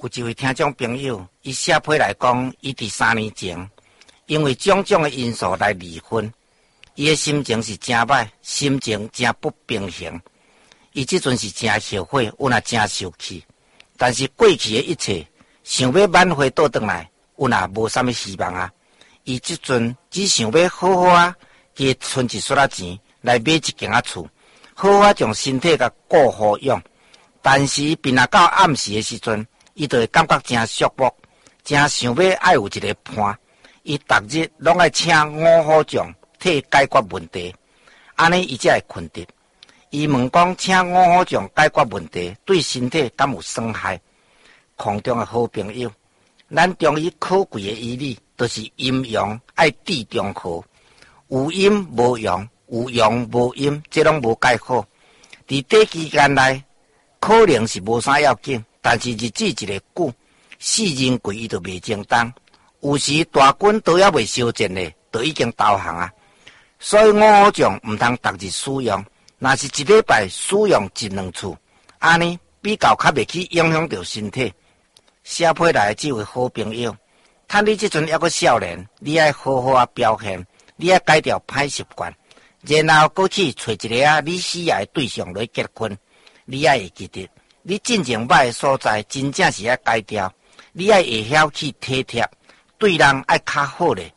有一位听众朋友，伊写批来讲，伊伫3年前，因为种种的因素来离婚，伊的心情是真歹，心情真不平衡。伊即阵是真后悔，有若真受气，但是过去的一切，想要挽回倒转来，有若无啥物希望啊。伊即阵只想要好好啊，加存一撮仔钱来买一间厝，好好将身体甲顾好用。但是并若到暗时的时阵，伊就会感觉真寂寞，真想要爱有一个伴。伊逐日拢爱请五虎将替解决问题，安尼伊才会困得。伊问讲，请五虎将解决问题，对身体敢有损害？空中的好朋友，咱中医可贵的医理，就是阴阳爱治中和，有阴无阳，有阳无阴，这拢无解好。伫短期间内，可能是无啥要紧，但是日子一个久，四人过伊就袂正当。有时大军都还未烧尽咧，就已经投降啊！所以五虎将毋通逐日使用，若是一礼拜使用1-2次，安尼比较较袂去影响到身体。写批来这位好朋友，趁你即阵还阁少年，你爱好好啊表现，你爱改掉歹习惯，然后过去找一个你喜爱的对象来结婚。你爱会记得，你真正歹的所在，真正是爱改掉。你爱会晓去体贴，对人爱较好咧，